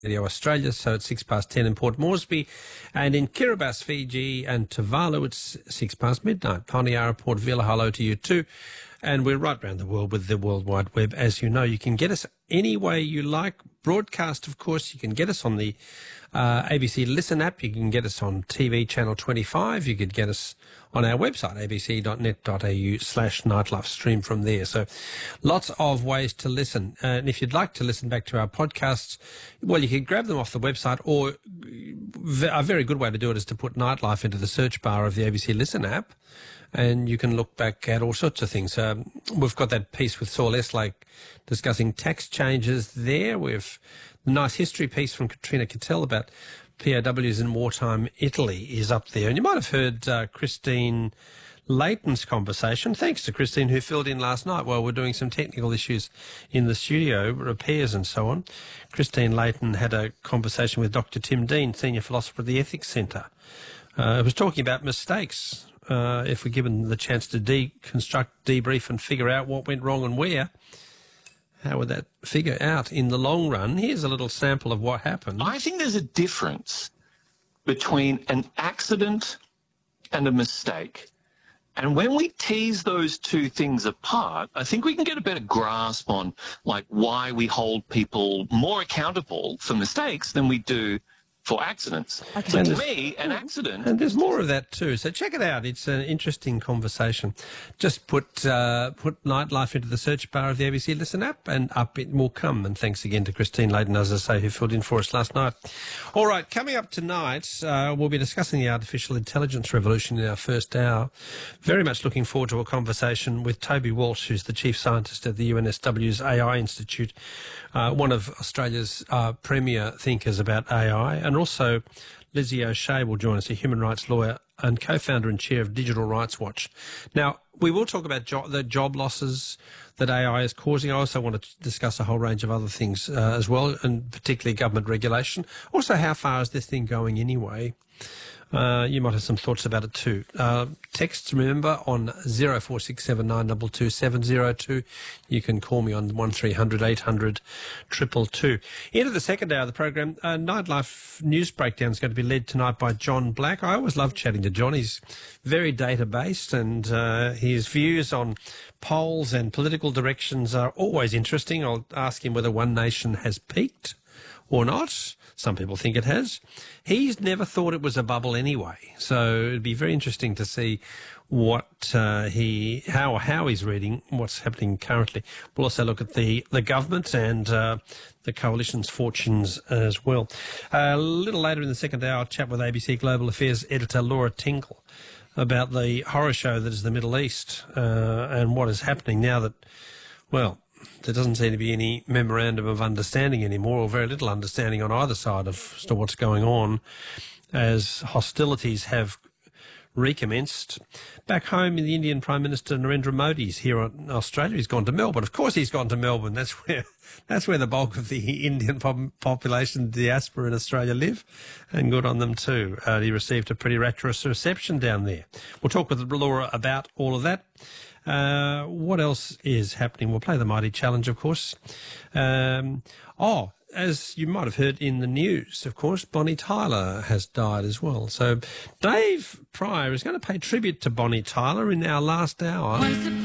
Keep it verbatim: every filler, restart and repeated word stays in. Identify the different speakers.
Speaker 1: Radio Australia, so it's six past ten in Port Moresby, and in Kiribati, Fiji and Tuvalu it's six past midnight. Poniara, Port Vila, hello to you too. And we're right around the world with the World Wide Web. As you know, you can get us any way you like. Broadcast, of course, you can get us on the uh, A B C Listen app. You can get us on T V channel twenty-five. You could get us on our website, a b c dot net dot a u slash nightlife, stream from there. So lots of ways to listen. Uh, and if you'd like to listen back to our podcasts, well, you can grab them off the website, or a very good way to do it is to put Nightlife into the search bar of the A B C Listen app, and you can look back at all sorts of things. Um, we've got that piece with Saul Eslake discussing tax changes there. We've a nice history piece from Katrina Cattell about P O Ws in wartime Italy is up there. And you might have heard uh, Christine Layton's conversation. Thanks to Christine, who filled in last night while we're doing some technical issues in the studio, repairs and so on. Christine Layton had a conversation with Doctor Tim Dean, Senior Philosopher at the Ethics Centre. Uh, it was talking about mistakes. Uh, if we're given the chance to deconstruct, debrief and figure out what went wrong and where, how would that figure out in the long run? Here's a little sample of what happened.
Speaker 2: I think there's a difference between an accident and a mistake. And when we tease those two things apart, I think we can get a better grasp on like why we hold people more accountable for mistakes than we do for accidents. Okay. So to me, an accident...
Speaker 1: And there's more of that too. So check it out. It's an interesting conversation. Just put uh, put Nightlife into the search bar of the A B C Listen app and up it will come. And thanks again to Christine Layton, as I say, who filled in for us last night. All right, coming up tonight, uh, we'll be discussing the artificial intelligence revolution in our first hour. Very much looking forward to a conversation with Toby Walsh, who's the chief scientist at the U N S W's A I Institute, uh, one of Australia's uh, premier thinkers about A I. And also Lizzie O'Shea will join us, a human rights lawyer and co-founder and chair of Digital Rights Watch. Now, we will talk about jo- the job losses that A I is causing. I also want to discuss a whole range of other things uh, as well, and particularly government regulation. Also, how far is this thing going anyway? Uh, you might have some thoughts about it too. Uh, texts, remember, on zero four six seven nine two two seven zero two. You can call me on one three hundred eight hundred two two two. Into the second hour of the program, uh, Nightlife News Breakdown is going to be led tonight by John Black. I always love chatting to John. He's very data-based, and uh, his views on polls and political directions are always interesting. I'll ask him whether One Nation has peaked or not. Some people think it has. He's never thought it was a bubble anyway, so it'd be very interesting to see what uh, he, how how he's reading what's happening currently. We'll also look at the the government and uh, the coalition's fortunes as well. Uh, a little later in the second hour, I'll chat with A B C Global Affairs editor Laura Tinkle about the horror show that is the Middle East uh, and what is happening now that, well, there doesn't seem to be any memorandum of understanding anymore, or very little understanding on either side of as to what's going on, as hostilities have recommenced. Back home, in the Indian Prime Minister Narendra Modi's here in Australia. He's gone to Melbourne. Of course he's gone to Melbourne. That's where that's where the bulk of the Indian pop- population, diaspora in Australia live, and good on them too. Uh, he received a pretty rapturous reception down there. We'll talk with Laura about all of that. Uh, what else is happening? We'll play the Mighty Challenge, of course. Um, oh, as you might have heard in the news, of course, Bonnie Tyler has died as well. So Dave Pryor is going to pay tribute to Bonnie Tyler in our last hour.